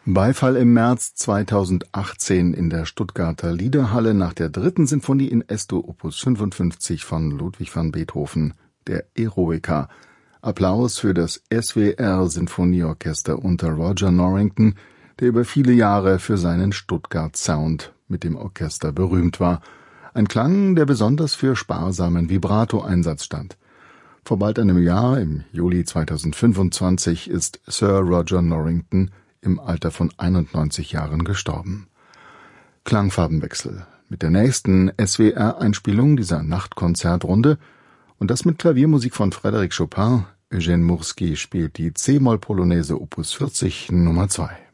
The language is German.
Beifall im März 2018 in der Stuttgarter Liederhalle nach der 3. Sinfonie in Es-Dur Opus 55 von Ludwig van Beethoven, der Eroica. Applaus für das SWR-Sinfonieorchester unter Roger Norrington, der über viele Jahre für seinen Stuttgart-Sound mit dem Orchester berühmt war. Ein Klang, der besonders für sparsamen Vibrato-Einsatz stand. Vor bald einem Jahr, im Juli 2025, ist Sir Roger Norrington im Alter von 91 Jahren gestorben. Klangfarbenwechsel mit der nächsten SWR-Einspielung dieser Nachtkonzertrunde und das mit Klaviermusik von Frédéric Chopin. Eugène Murski spielt die C-Moll-Polonaise Opus 40 Nummer 2.